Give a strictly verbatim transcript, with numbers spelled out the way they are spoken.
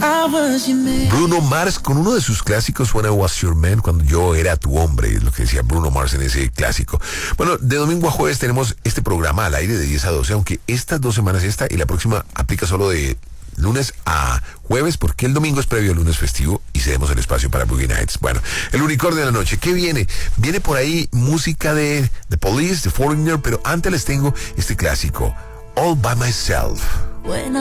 Bruno Mars con uno de sus clásicos suena Was Your Man, cuando yo era tu hombre, es lo que decía Bruno Mars en ese clásico. Bueno, de domingo a jueves tenemos este programa al aire de diez a doce, aunque estas dos semanas esta y la próxima aplica solo de lunes a jueves, porque el domingo es previo al lunes festivo y cedemos el espacio para Boogie Nights. Bueno, el unicornio de la noche, ¿qué viene? Viene por ahí música de The Police, The Foreigner, pero antes les tengo este clásico, All By Myself. When